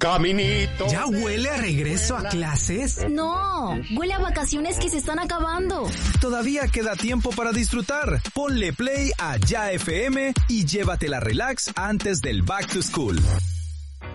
caminito. ¿Ya huele a regreso a clases? No, huele a vacaciones que se están acabando. Todavía queda tiempo para disfrutar. Ponle play a Ya FM y llévatela relax antes del Back to School.